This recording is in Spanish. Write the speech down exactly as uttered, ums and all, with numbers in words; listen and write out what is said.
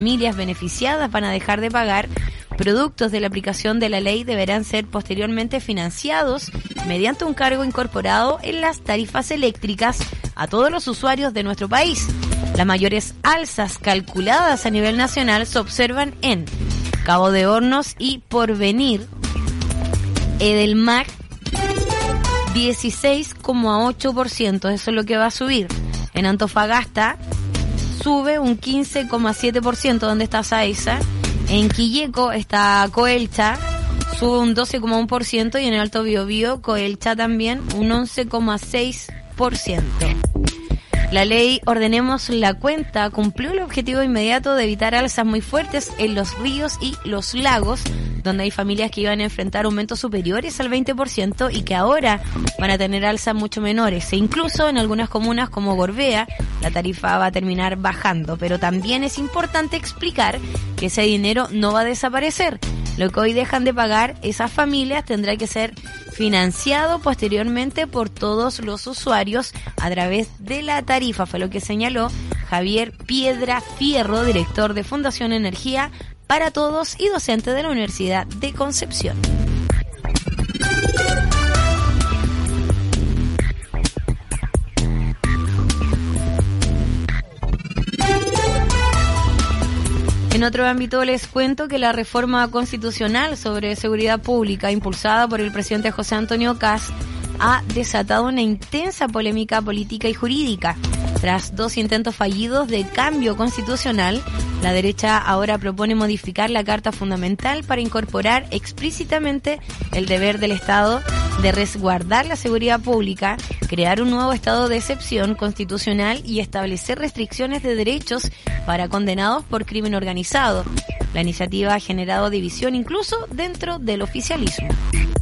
familias beneficiadas van a dejar de pagar, productos de la aplicación de la ley deberán ser posteriormente financiados mediante un cargo incorporado en las tarifas eléctricas a todos los usuarios de nuestro país. Las mayores alzas calculadas a nivel nacional se observan en Cabo de Hornos y Porvenir, Edelmac, dieciséis coma ocho por ciento, eso es lo que va a subir. En Antofagasta sube un quince coma siete por ciento, donde está Saesa. En Quilleco está Coelcha, sube un doce coma uno por ciento, y en el Alto Biobío, Coelcha también, un once coma seis por ciento. La ley Ordenemos la Cuenta cumplió el objetivo inmediato de evitar alzas muy fuertes en los ríos y los lagos, donde hay familias que iban a enfrentar aumentos superiores al veinte por ciento y que ahora van a tener alzas mucho menores. E incluso en algunas comunas como Gorbea, la tarifa va a terminar bajando. Pero también es importante explicar que ese dinero no va a desaparecer. Lo que hoy dejan de pagar esas familias tendrá que ser financiado posteriormente por todos los usuarios a través de la tarifa, fue lo que señaló Javier Piedra Fierro, director de Fundación Energía para Todos y docente de la Universidad de Concepción. En otro ámbito les cuento que la reforma constitucional sobre seguridad pública impulsada por el presidente José Antonio Kast ha desatado una intensa polémica política y jurídica. Tras dos intentos fallidos de cambio constitucional, la derecha ahora propone modificar la Carta Fundamental para incorporar explícitamente el deber del Estado de resguardar la seguridad pública, crear un nuevo estado de excepción constitucional y establecer restricciones de derechos para condenados por crimen organizado. La iniciativa ha generado división incluso dentro del oficialismo.